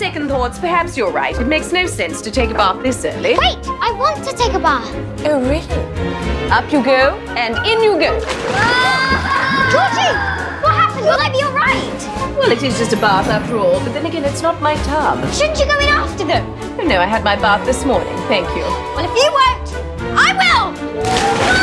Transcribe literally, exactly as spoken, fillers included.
second thoughts, perhaps you're right. It makes no sense to take a bath this early. Wait, I want to take a bath. Oh, really? Up you go, and in you go. Ah! Georgie, what happened? Will I be all right? Well, it is just a bath after all, but then again, it's not my tub. Shouldn't you go in after them? Oh, no, I had my bath this morning. Thank you. Well, if you won't, I will!